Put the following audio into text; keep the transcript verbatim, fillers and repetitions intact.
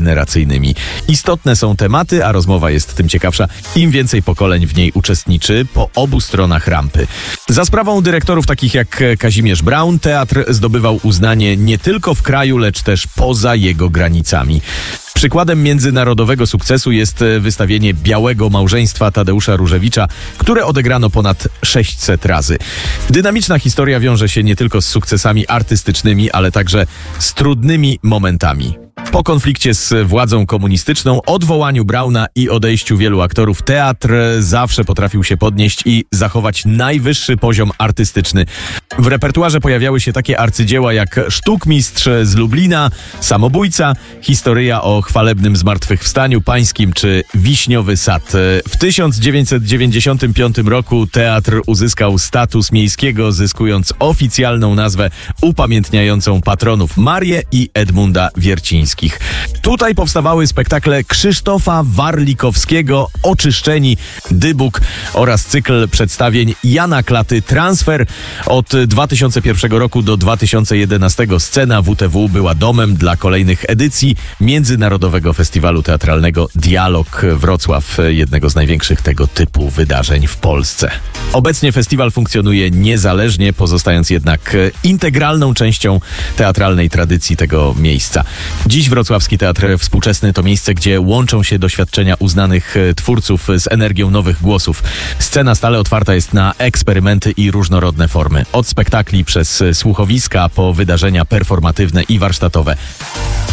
generacyjnymi. Istotne są tematy, a rozmowa jest tym ciekawsza, im więcej pokoleń w niej uczestniczy po obu stronach rampy. Za sprawą dyrektorów takich jak Kazimierz Braun, teatr zdobywał uznanie nie tylko w kraju, lecz też poza jego granicami. Przykładem międzynarodowego sukcesu jest wystawienie Białego Małżeństwa Tadeusza Różewicza, które odegrano ponad sześćset razy. Dynamiczna historia wiąże się nie tylko z sukcesami artystycznymi, ale także z trudnymi momentami. Po konflikcie z władzą komunistyczną, odwołaniu Brauna i odejściu wielu aktorów, teatr zawsze potrafił się podnieść i zachować najwyższy poziom artystyczny. W repertuarze pojawiały się takie arcydzieła jak Sztukmistrz z Lublina, Samobójca, Historyja o chwalebnym zmartwychwstaniu pańskim czy Wiśniowy Sad. W tysiąc dziewięćset dziewięćdziesiątym piątym roku teatr uzyskał status miejskiego, zyskując oficjalną nazwę upamiętniającą patronów Marię i Edmunda Wiercińskich. Tutaj powstawały spektakle Krzysztofa Warlikowskiego Oczyszczeni, Dybuk oraz cykl przedstawień Jana Klaty Transfer. Od dwa tysiące pierwszego roku do dwa tysiące jedenastego scena W T W była domem dla kolejnych edycji Międzynarodowego Festiwalu Teatralnego Dialog Wrocław, jednego z największych tego typu wydarzeń w Polsce. Obecnie festiwal funkcjonuje niezależnie, pozostając jednak integralną częścią teatralnej tradycji tego miejsca. Dziś Wrocławski Teatr Współczesny to miejsce, gdzie łączą się doświadczenia uznanych twórców z energią nowych głosów. Scena stale otwarta jest na eksperymenty i różnorodne formy. Od spektakli przez słuchowiska po wydarzenia performatywne i warsztatowe.